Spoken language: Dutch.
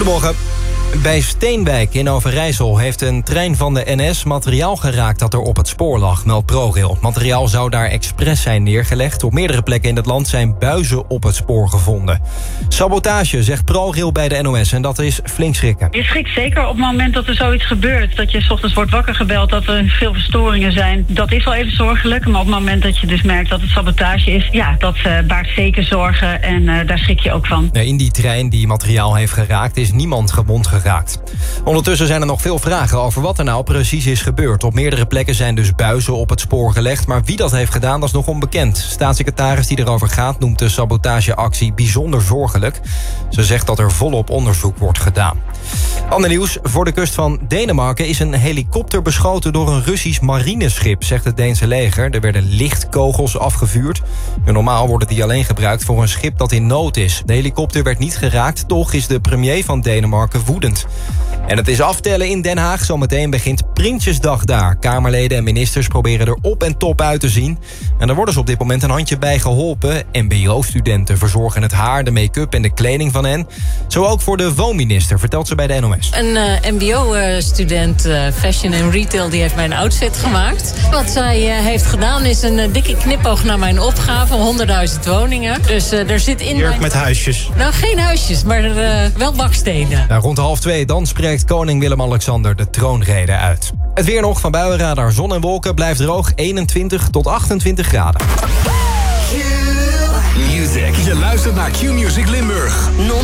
Goedemorgen. Bij Steenwijk in Overijssel heeft een trein van de NS materiaal geraakt dat er op het spoor lag, meldt ProRail. Materiaal zou daar expres zijn neergelegd. Op meerdere plekken in het land zijn buizen op het spoor gevonden. Sabotage, zegt ProRail bij de NOS, en dat is flink schrikken. Je schrikt zeker op het moment dat er zoiets gebeurt. Dat je 's ochtends wordt wakker gebeld, dat er veel verstoringen zijn. Dat is wel even zorgelijk, maar op het moment dat je dus merkt dat het sabotage is, ja, dat baart zeker zorgen en daar schrik je ook van. In die trein die materiaal heeft geraakt is niemand gewond geraakt. Ondertussen zijn er nog veel vragen over wat er nou precies is gebeurd. Op meerdere plekken zijn dus buizen op het spoor gelegd, maar wie dat heeft gedaan, dat is nog onbekend. Staatssecretaris die erover gaat noemt de sabotageactie bijzonder zorgelijk. Ze zegt dat er volop onderzoek wordt gedaan. Ander nieuws, voor de kust van Denemarken is een helikopter beschoten door een Russisch marineschip, zegt het Deense leger. Er werden lichtkogels afgevuurd. Normaal worden die alleen gebruikt voor een schip dat in nood is. De helikopter werd niet geraakt, toch is de premier van Denemarken woedend. En het is aftellen in Den Haag. Zometeen begint Prinsjesdag daar. Kamerleden en ministers proberen er op en top uit te zien. En daar worden ze op dit moment een handje bij geholpen. MBO-studenten verzorgen het haar, de make-up en de kleding van hen. Zo ook voor de woonminister, vertelt ze bij de NOS. Een MBO-student fashion en retail die heeft mijn outfit gemaakt. Wat zij heeft gedaan is een dikke knipoog naar mijn opgave. 100.000 woningen. Dus er zit in... Jurk met huisjes. Nou, geen huisjes, maar wel bakstenen. Nou, rond 1:30 dan spreekt koning Willem-Alexander de troonrede uit. Het weer nog van buienradar, zon en wolken blijft droog, 21 tot 28 graden. Q-Music. Je luistert naar Q-Music Limburg.